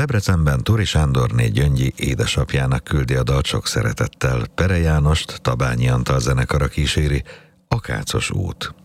Debrecenben Tori Sándorné Gyöngyi édesapjának küldi a dalt sok szeretettel. Pere Jánost Tabányi Antal zenekara kíséri, Akácos út.